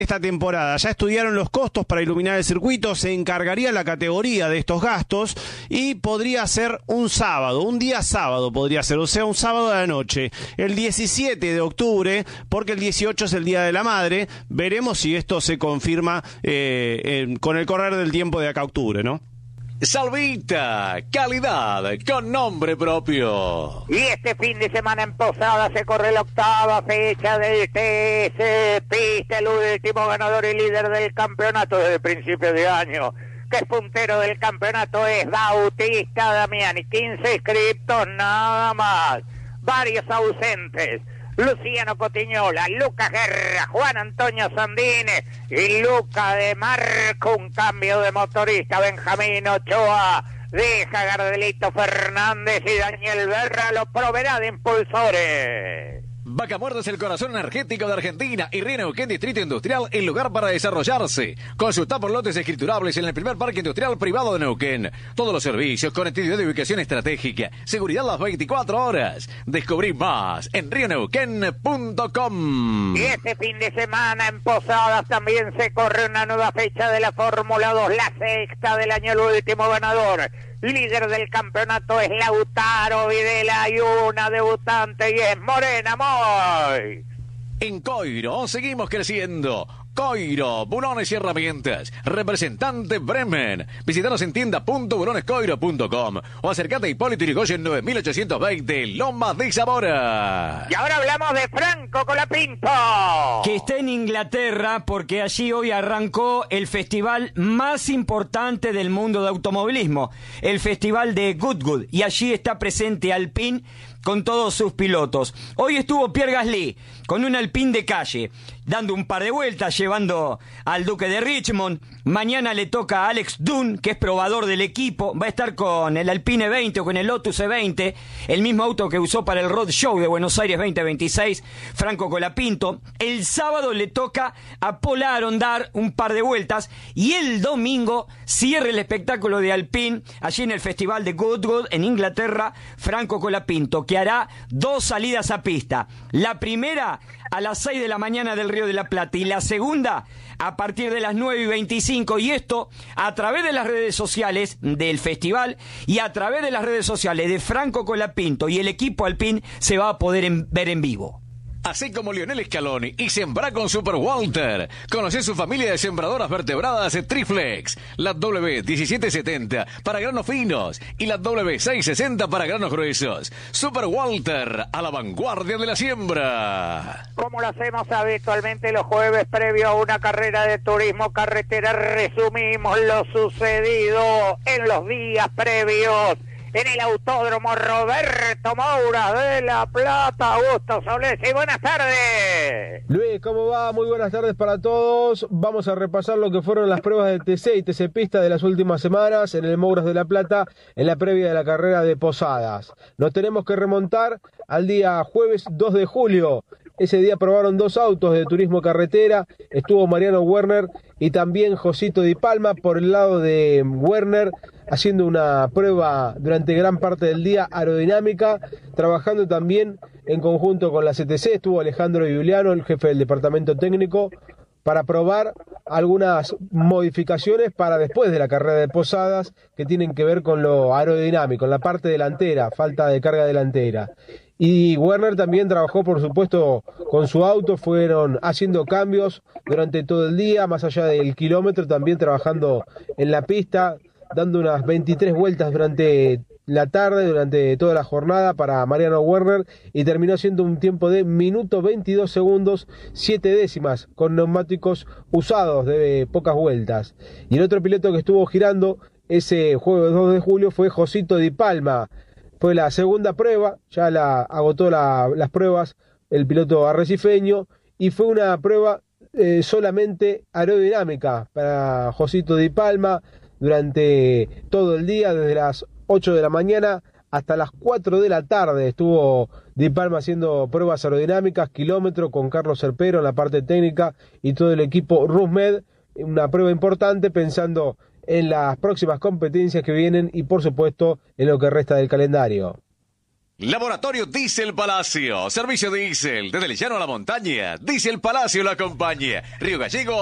esta temporada. Ya estudiaron los costos para iluminar el circuito, se encargaría la categoría de estos gastos y podría ser un sábado, un día sábado podría ser, o sea, un sábado de la noche, el 17 de octubre, porque el 18 es el Día de la Madre. Veremos si esto se confirma con el correr del tiempo de acá a octubre, ¿no? Salvita, calidad con nombre propio. Y este fin de semana en Posada se corre la octava fecha del TC Pista, el último ganador y líder del campeonato desde principios de año, que es puntero del campeonato, es Bautista Damiani. 15 inscriptos nada más, varios ausentes: Luciano Cotiñola, Lucas Guerra, Juan Antonio Sandines y Luca de Marco. Un cambio de motorista: Benjamín Ochoa deja Gardelito Fernández y Daniel Berra lo proveerá de impulsores. Vaca Muerta es el corazón energético de Argentina y Río Neuquén Distrito Industrial, el lugar para desarrollarse. Consulta por lotes escriturables en el primer parque industrial privado de Neuquén. Todos los servicios, conectividad de ubicación estratégica, seguridad las 24 horas. Descubrí más en rioneuquén.com. Y este fin de semana en Posadas también se corre una nueva fecha de la Fórmula 2, la sexta del año, el último ganador. Líder del campeonato es Lautaro Videla y una debutante y es Morena Moy. En Coiro seguimos creciendo. Coiro, bulones y herramientas. Representante Bremen. Visítanos en tienda.bulonescoiro.com o acercate a Hipólito Yrigoyen 9820, Loma de Zamora. Y ahora hablamos de Franco Colapinto, que está en Inglaterra porque allí hoy arrancó el festival más importante del mundo de automovilismo, el festival de Goodwood, y allí está presente Alpine con todos sus pilotos. Hoy estuvo Pierre Gasly con un Alpine de calle, dando un par de vueltas, llevando al Duque de Richmond. Mañana le toca a Alex Dunn, que es probador del equipo. Va a estar con el Alpine 20 o con el Lotus E20, el mismo auto que usó para el Road Show de Buenos Aires 2026, Franco Colapinto. El sábado le toca a Paul Aron dar un par de vueltas y el domingo cierra el espectáculo de Alpine allí en el Festival de Goodwood en Inglaterra, Franco Colapinto, que hará 2 salidas a pista. La primera a las 6 de la mañana del Río de la Plata y la segunda a partir de las 9:25, y esto a través de las redes sociales del festival y a través de las redes sociales de Franco Colapinto y el equipo Alpine se va a poder ver en vivo. Así como Lionel Scaloni y sembra con Super Walter. Conoce su familia de sembradoras vertebradas Triflex, la W1770 para granos finos y la W660 para granos gruesos. Super Walter, a la vanguardia de la siembra. Como lo hacemos habitualmente los jueves previo a una carrera de turismo carretera, resumimos lo sucedido en los días previos en el Autódromo Roberto Moura de La Plata. Augusto Solesi, buenas tardes. Luis, ¿cómo va? Muy buenas tardes para todos. Vamos a repasar lo que fueron las pruebas de TC y TC Pista de las últimas semanas en el Mouras de La Plata, en la previa de la carrera de Posadas. Nos tenemos que remontar al día jueves 2 de julio. Ese día probaron 2 autos de turismo carretera. Estuvo Mariano Werner y también Josito Di Palma por el lado de Werner, haciendo una prueba durante gran parte del día aerodinámica, trabajando también en conjunto con la CTC. Estuvo Alejandro Giuliano, el jefe del departamento técnico, para probar algunas modificaciones para después de la carrera de Posadas, que tienen que ver con lo aerodinámico, en la parte delantera, falta de carga delantera. Y Werner también trabajó, por supuesto, con su auto, fueron haciendo cambios durante todo el día, más allá del kilómetro, también trabajando en la pista, dando unas 23 vueltas durante la tarde, durante toda la jornada para Mariano Werner, y terminó siendo un tiempo de minuto 22 segundos, 7 décimas, con neumáticos usados de pocas vueltas. Y el otro piloto que estuvo girando ese jueves 2 de julio fue Josito Di Palma. Fue la segunda prueba, ya agotó las pruebas el piloto arrecifeño, y fue una prueba solamente aerodinámica para Josito Di Palma durante todo el día, desde las 8 de la mañana hasta las 4 de la tarde. Estuvo Di Palma haciendo pruebas aerodinámicas, kilómetro, con Carlos Serpero en la parte técnica y todo el equipo Rusmed. Una prueba importante pensando en las próximas competencias que vienen y por supuesto en lo que resta del calendario. Laboratorio Diesel Palacio. Servicio diésel. Desde el llano a la montaña. Diesel Palacio lo acompaña. Río Gallego.